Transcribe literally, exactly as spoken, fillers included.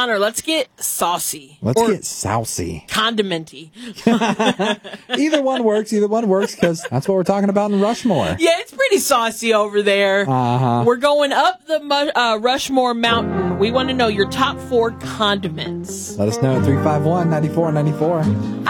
Connor, let's get saucy. Let's or get saucy. condimenty. Either one works. Either one works because that's what we're talking about in Rushmore. Yeah, it's pretty saucy over there. Uh-huh. We're going up the mu- uh, Rushmore Mountain. We want to know your top four condiments. Let us know at three five one, nine four nine four.